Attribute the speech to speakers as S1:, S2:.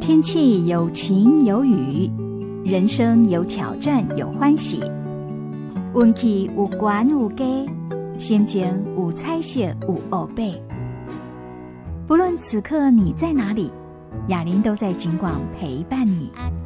S1: 天气有晴有雨，人生有挑战有欢喜，运气有悬有低，心情有彩色有黑白。不论此刻你在哪里，雅琳都在警广陪伴你。